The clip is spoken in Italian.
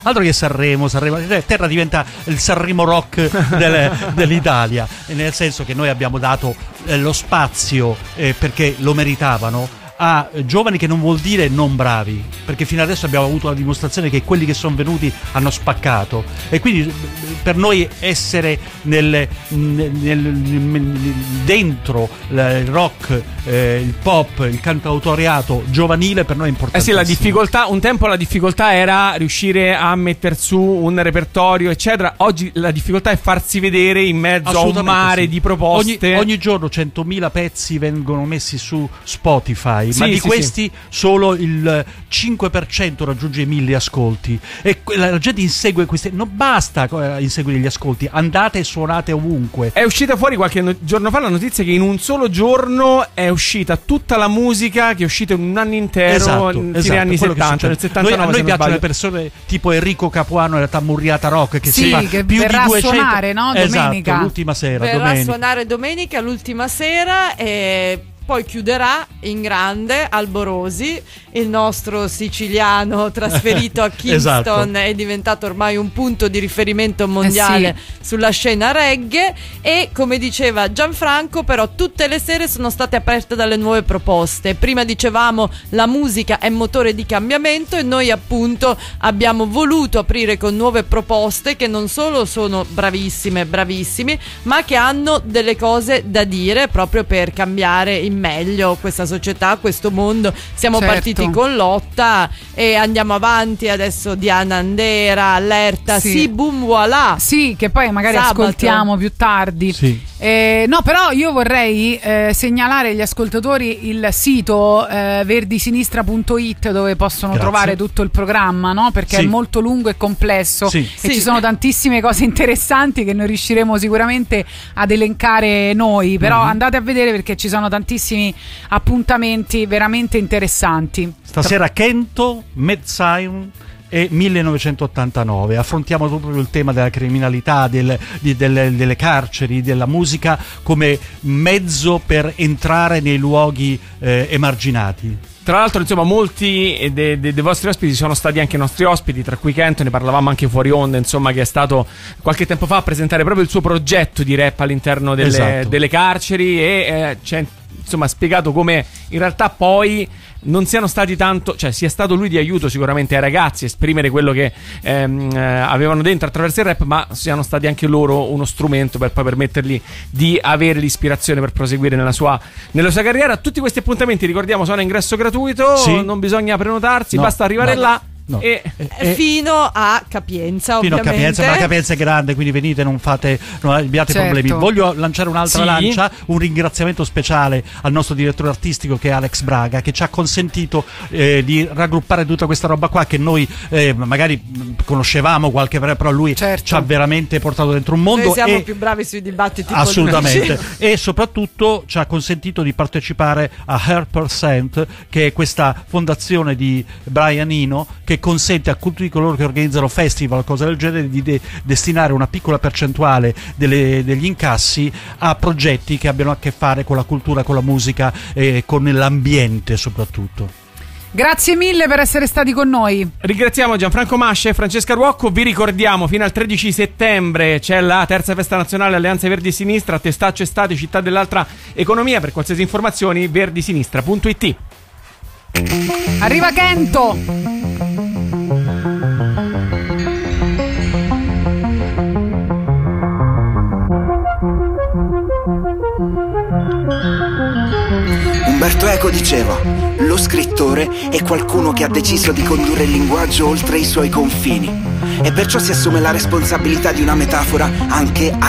Altro che Sanremo, Terra diventa il Sanremo Rock dell'Italia, nel senso che noi abbiamo dato lo spazio perché lo meritavano a giovani, che non vuol dire non bravi, perché fino adesso abbiamo avuto la dimostrazione che quelli che sono venuti hanno spaccato, e quindi per noi essere dentro il rock, il pop, il cantautoriato giovanile per noi è importante. Sì, la difficoltà, un tempo la difficoltà era riuscire a metter su un repertorio eccetera, oggi la difficoltà è farsi vedere in mezzo a un mare di proposte. Ogni giorno 100.000 pezzi vengono messi su Spotify, ma di questi solo il 5% raggiunge i 1.000 ascolti, e la gente insegue queste. Non basta inseguire gli ascolti, andate e suonate ovunque. È uscita fuori qualche giorno fa la notizia che in un solo giorno è uscita tutta la musica che è uscita in un anno intero, fine anni 70, nel 79. A noi piacciono le persone tipo Enrico Capuano e la Tammurriata Rock, che si fa che più verrà di 200 a suonare, no? Domenica. Esatto, l'ultima sera. Verrà a suonare domenica, l'ultima sera, e poi chiuderà in grande Alborosi, il nostro siciliano trasferito a Kingston. Esatto. È diventato ormai un punto di riferimento mondiale sulla scena reggae, e come diceva Gianfranco, però tutte le sere sono state aperte dalle nuove proposte. Prima dicevamo la musica è motore di cambiamento, e noi appunto abbiamo voluto aprire con nuove proposte che non solo sono bravissime, bravissimi, ma che hanno delle cose da dire proprio per cambiare in meglio questa società, questo mondo. Siamo partiti con Lotta e andiamo avanti adesso. Diana Andera, Allerta, sì boom voilà, sì, che poi magari sabato ascoltiamo più tardi. Sì. No, però io vorrei segnalare agli ascoltatori il sito verdisinistra.it, dove possono trovare tutto il programma, no? Perché è molto lungo e complesso, e ci sono tantissime cose interessanti che non riusciremo sicuramente ad elencare noi, però andate a vedere, perché ci sono tantissimi appuntamenti veramente interessanti. Stasera Kento, Mad Zion e 1989. Affrontiamo proprio il tema della criminalità, delle carceri, della musica come mezzo per entrare nei luoghi emarginati. Tra l'altro, insomma, molti dei vostri ospiti sono stati anche nostri ospiti, tra cui Kento, ne parlavamo anche fuori onda, insomma, che è stato qualche tempo fa a presentare proprio il suo progetto di rap all'interno delle carceri, e ci ha insomma spiegato come in realtà poi non siano stati tanto, cioè sia stato lui di aiuto sicuramente ai ragazzi a esprimere quello che avevano dentro attraverso il rap, ma siano stati anche loro uno strumento per poi permettergli di avere l'ispirazione per proseguire nella sua carriera. Tutti questi appuntamenti, ricordiamo, sono a ingresso gratuito, non bisogna prenotarsi, basta arrivare là. No. Fino a Capienza, fino ovviamente. a Capienza, ma la Capienza è grande, quindi venite, non abbiate problemi. Voglio lanciare un'altra lancia, un ringraziamento speciale al nostro direttore artistico, che è Alex Braga, che ci ha consentito di raggruppare tutta questa roba qua, che noi magari conoscevamo però lui ci ha veramente portato dentro un mondo. Noi siamo più bravi sui dibattiti assolutamente politici. E soprattutto ci ha consentito di partecipare a Her%, che è questa fondazione di Brian Eno, che consente a tutti coloro che organizzano festival, cose del genere, di destinare una piccola percentuale degli incassi a progetti che abbiano a che fare con la cultura, con la musica e con l'ambiente soprattutto. Grazie mille per essere stati con noi. Ringraziamo Gianfranco Mascia e Francesca Ruocco. Vi ricordiamo, fino al 13 settembre c'è la terza festa nazionale Alleanza Verdi e Sinistra, Testaccio Estate, Città dell'Altra Economia. Per qualsiasi informazioni verdisinistra.it. Arriva Kento. Umberto Eco diceva: lo scrittore è qualcuno che ha deciso di condurre il linguaggio oltre i suoi confini, e perciò si assume la responsabilità di una metafora anche